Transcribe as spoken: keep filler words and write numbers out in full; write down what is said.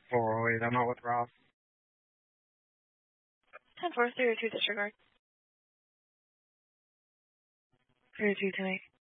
Oh, wait, I'm not with Rob. ten four, three oh two disregard. three oh two tonight.